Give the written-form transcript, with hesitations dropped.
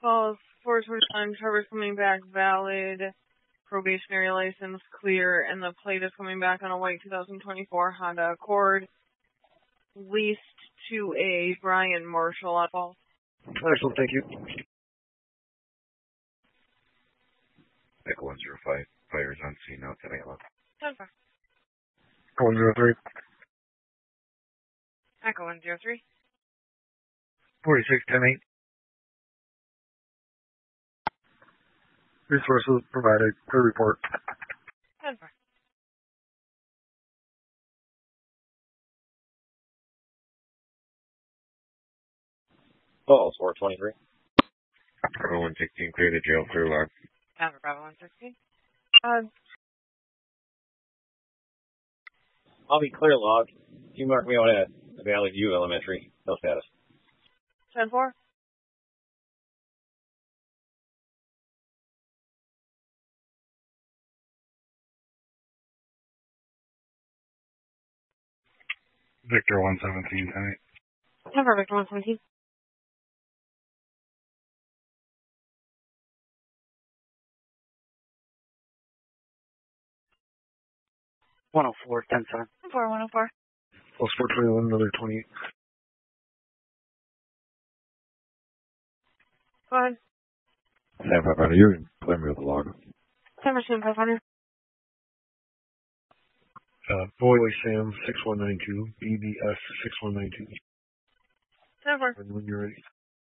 Falls, 429, Trevor's coming back valid, probationary license clear, and the plate is coming back on a white 2024 Honda Accord, leased to a Brian Marshall at Falls. Excellent, thank you. Echo 105, fires on scene now, 10-8. 10-4. Echo 103. Echo 103. 46, 10-8. Resources provided. Clear report. 10-4. Falls, 423. Bravo 116, clear the jail, clear log. Denver, Bravo 116. I'll be clear log. You mark me on at Valley View Elementary. No status. 10-4. Victor 117, 10-8. Denver, Victor 117. One 104, 10-7. 10-4, 104. Falls 421, another 28. Go ahead. Sam 500, you can clear me with the log. Denver, Sam 500. Boyle Sam 6192, BBS 6192. 10-4. And when you're ready.